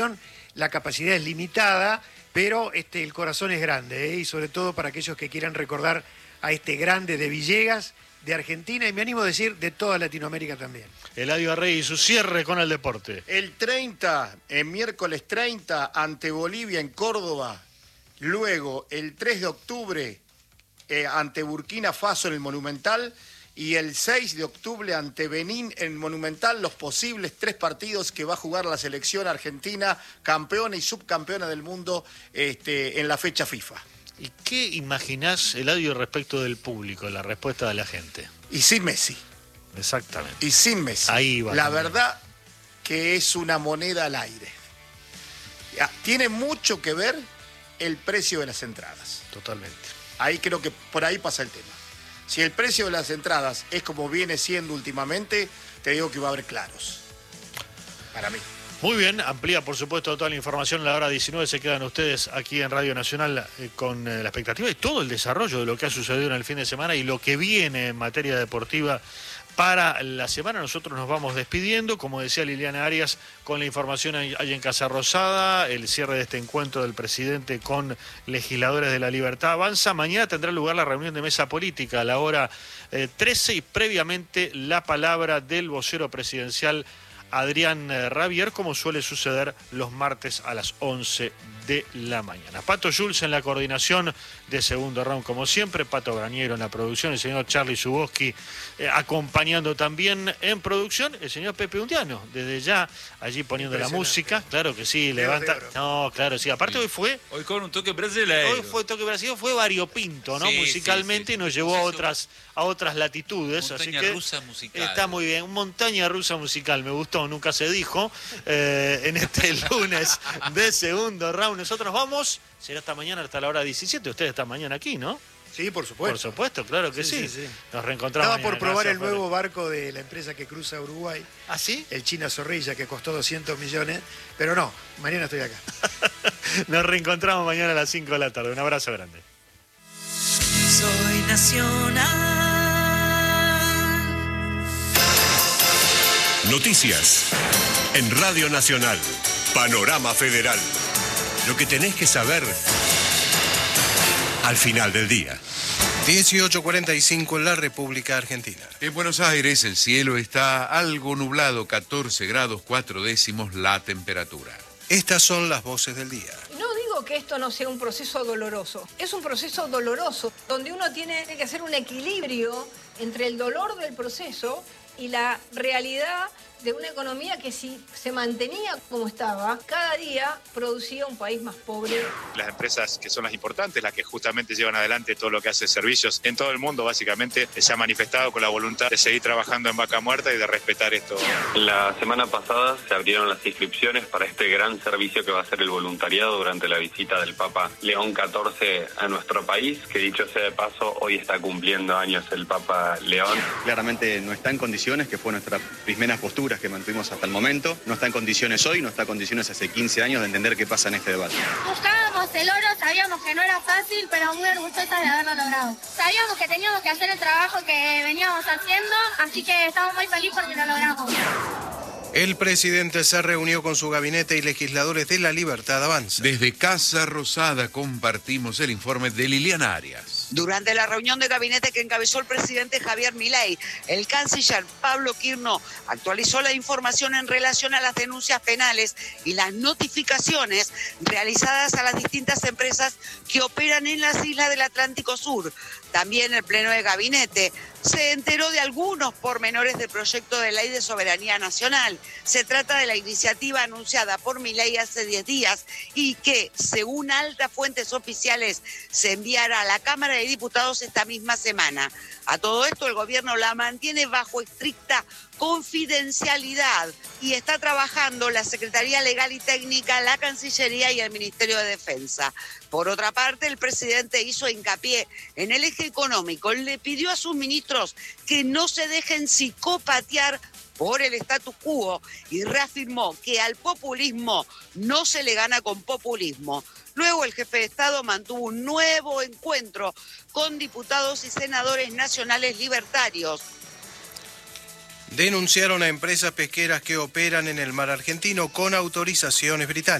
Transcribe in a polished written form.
La capacidad es limitada, pero el corazón es grande, y sobre todo para aquellos que quieran recordar a este grande de Villegas, de Argentina, y me animo a decir de toda Latinoamérica también. Eladio Arrey y su cierre con el deporte. El 30, miércoles 30, ante Bolivia en Córdoba. Luego, el 3 de octubre, ante Burkina Faso en el Monumental. Y el 6 de octubre ante Benín en Monumental, los posibles 3 partidos que va a jugar la selección argentina, campeona y subcampeona del mundo en la fecha FIFA. ¿Y qué imaginás, Eladio, respecto del público, la respuesta de la gente? Y sin Messi. Exactamente. Y sin Messi. Ahí va. La verdad que es una moneda al aire. Tiene mucho que ver el precio de las entradas. Totalmente. Ahí creo que por ahí pasa el tema. Si el precio de las entradas es como viene siendo últimamente, te digo que va a haber claros. Para mí. Muy bien, amplía por supuesto toda la información a la hora 19. Se quedan ustedes aquí en Radio Nacional con la expectativa y todo el desarrollo de lo que ha sucedido en el fin de semana y lo que viene en materia deportiva para la semana. Nosotros nos vamos despidiendo, como decía Liliana Arias, con la información ahí en Casa Rosada, el cierre de este encuentro del presidente con legisladores de La Libertad Avanza. Mañana tendrá lugar la reunión de mesa política a la hora 13 y previamente la palabra del vocero presidencial Adrián Rabier, como suele suceder los martes a las 11 de la mañana. Pato Jules en la coordinación de Segundo Round, como siempre. Pato Graniero en la producción. El señor Charlie Zuboski acompañando también en producción. El señor Pepe Undiano, desde ya, allí poniendo la música. Claro que sí, levanta. No, claro, sí. Aparte hoy con un toque brasileño. Hoy fue toque brasileño, fue variopinto, ¿no? Sí, musicalmente, sí. Y nos llevó a otras latitudes. Montaña así que rusa musical. Está muy bien. Montaña rusa musical, me gustó, nunca se dijo. En este lunes de Segundo Round. Nosotros vamos, será hasta mañana, hasta la hora 17. Ustedes están mañana aquí, ¿no? Sí, por supuesto. Por supuesto, claro que sí. Nos reencontramos. Estaba mañana. por probar Gracias el nuevo barco de la empresa que cruza Uruguay. ¿Ah, sí? El China Zorrilla, que costó 200 millones. Pero no, mañana estoy acá. Nos reencontramos mañana a las 5 de la tarde. Un abrazo grande. Soy nacional. Noticias en Radio Nacional. Panorama Federal. Lo que tenés que saber al final del día. 18:45 en la República Argentina. En Buenos Aires el cielo está algo nublado, 14 grados 4 décimos la temperatura. Estas son las voces del día. No digo que esto no sea un proceso doloroso. Es un proceso doloroso donde uno tiene que hacer un equilibrio entre el dolor del proceso y la realidad de una economía que si se mantenía como estaba, cada día producía un país más pobre. Las empresas que son las importantes, las que justamente llevan adelante todo lo que hace servicios en todo el mundo, básicamente se ha manifestado con la voluntad de seguir trabajando en Vaca Muerta y de respetar esto. La semana pasada se abrieron las inscripciones para este gran servicio que va a ser el voluntariado durante la visita del Papa León XIV a nuestro país, que dicho sea de paso, hoy está cumpliendo años el Papa León. Claramente no está en condiciones, que fue nuestra primera postura que mantuvimos hasta el momento. No está en condiciones hoy, no está en condiciones hace 15 años de entender qué pasa en este debate. Buscábamos el oro, sabíamos que no era fácil, pero muy orgullosas de haberlo logrado. Sabíamos que teníamos que hacer el trabajo que veníamos haciendo, así que estamos muy felices porque lo logramos. El presidente se reunió con su gabinete y legisladores de La Libertad Avanza. Desde Casa Rosada compartimos el informe de Liliana Arias. Durante la reunión de gabinete que encabezó el presidente Javier Milei, el canciller Pablo Quirno actualizó la información en relación a las denuncias penales y las notificaciones realizadas a las distintas empresas que operan en las islas del Atlántico Sur. También el pleno de gabinete se enteró de algunos pormenores del proyecto de ley de soberanía nacional. Se trata de la iniciativa anunciada por Milei hace 10 días y que, según altas fuentes oficiales, se enviará a la Cámara de Diputados esta misma semana. A todo esto, el gobierno la mantiene bajo estricta confidencialidad y está trabajando la Secretaría Legal y Técnica, la Cancillería y el Ministerio de Defensa. Por otra parte, el presidente hizo hincapié en el eje económico. Le pidió a sus ministros que no se dejen psicopatear por el status quo y reafirmó que al populismo no se le gana con populismo. Luego el jefe de Estado mantuvo un nuevo encuentro con diputados y senadores nacionales libertarios. denunciaron a empresas pesqueras que operan en el mar argentino con autorizaciones británicas.